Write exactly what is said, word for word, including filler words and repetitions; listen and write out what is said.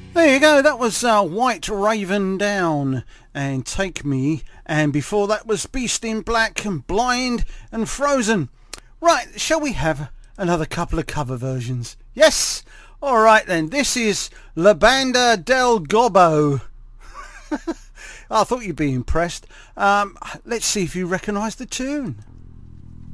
There you go, that was uh, White Raven Down and Take Me, and before that was Beast in Black and Blind and Frozen. Right, shall we have another couple of cover versions? Yes? Alright then, this is La Banda del Gobbo. I thought you'd be impressed. Um, let's see if you recognise the tune.